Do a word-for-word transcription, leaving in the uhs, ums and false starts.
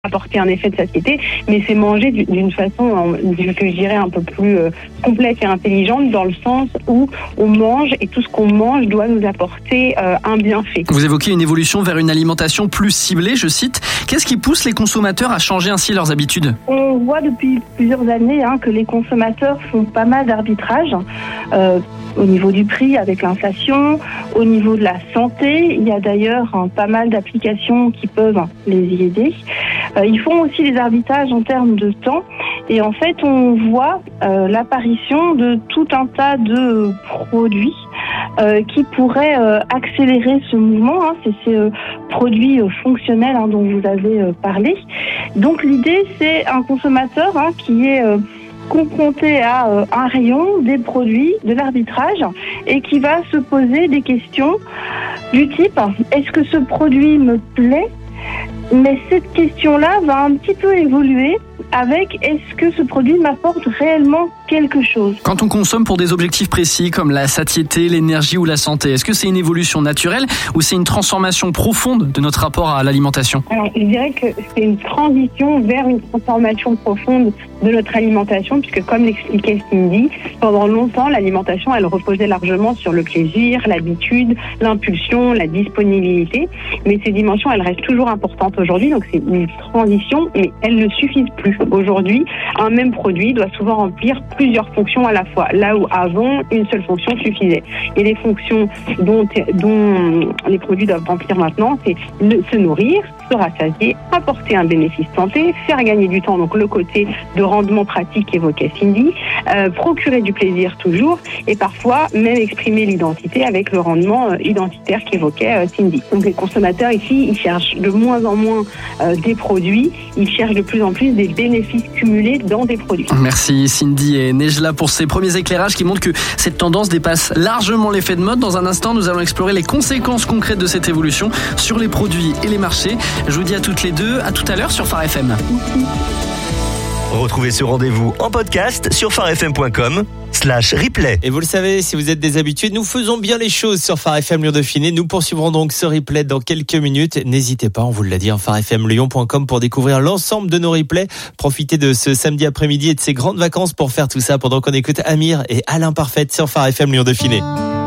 apporter un effet de satiété, mais c'est manger d'une façon que je dirais un peu plus complexe et intelligente, dans le sens où on mange et tout ce qu'on mange doit nous apporter euh, un bienfait. Vous évoquez une évolution vers une alimentation plus ciblée, je cite. Qu'est-ce qui pousse les consommateurs à changer ainsi leurs habitudes ? On voit depuis plusieurs années hein, que les consommateurs font pas mal d'arbitrage. Euh, au niveau du prix avec l'inflation, au niveau de la santé. Il y a d'ailleurs hein, pas mal d'applications qui peuvent les y aider. Euh, ils font aussi des arbitrages en termes de temps. Et en fait, on voit euh, l'apparition de tout un tas de produits euh, qui pourraient euh, accélérer ce mouvement. Hein. C'est ces euh, produits euh, fonctionnels hein, dont vous avez euh, parlé. Donc l'idée, c'est un consommateur hein, qui est... Euh, confronté à euh, un rayon, des produits, de l'arbitrage, et qui va se poser des questions du type « est-ce que ce produit me plaît ?» Mais cette question-là va un petit peu évoluer avec « est-ce que ce produit m'apporte réellement quelque chose ?» Quand on consomme pour des objectifs précis comme la satiété, l'énergie ou la santé, est-ce que c'est une évolution naturelle ou c'est une transformation profonde de notre rapport à l'alimentation ? Alors, je dirais que c'est une transition vers une transformation profonde de notre alimentation, puisque comme l'expliquait Cindy, pendant longtemps, l'alimentation, elle reposait largement sur le plaisir, l'habitude, l'impulsion, la disponibilité. Mais ces dimensions, elles restent toujours importantes aujourd'hui, donc c'est une transition, mais elles ne suffisent plus. Aujourd'hui, un même produit doit souvent remplir plusieurs fonctions à la fois, là où avant, une seule fonction suffisait. Et les fonctions dont, dont les produits doivent remplir maintenant, c'est le, se nourrir, se rassasier, apporter un bénéfice santé, faire gagner du temps, donc le côté de rendement pratique qu'évoquait Cindy, euh, procurer du plaisir toujours, et parfois même exprimer l'identité avec le rendement euh, identitaire qu'évoquait euh, Cindy. Donc les consommateurs ici, ils cherchent de moins en moins euh, des produits, ils cherchent de plus en plus des bénéfices cumulés dans des produits. Merci Cindy et Nejla pour ces premiers éclairages qui montrent que cette tendance dépasse largement l'effet de mode. Dans un instant, nous allons explorer les conséquences concrètes de cette évolution sur les produits et les marchés. Je vous dis à toutes les deux, à tout à l'heure sur Phare F M. Retrouvez ce rendez-vous en podcast sur pharefm point com slash replay. Et vous le savez, si vous êtes des habitués, nous faisons bien les choses sur Phare F M Lyon Dauphiné. Nous poursuivrons donc ce replay dans quelques minutes. N'hésitez pas, on vous l'a dit, en phare f m lyon point com pour découvrir l'ensemble de nos replays. Profitez de ce samedi après-midi et de ces grandes vacances pour faire tout ça pendant qu'on écoute Amir et Alain Parfaite sur Phare F M Lyon Dauphiné.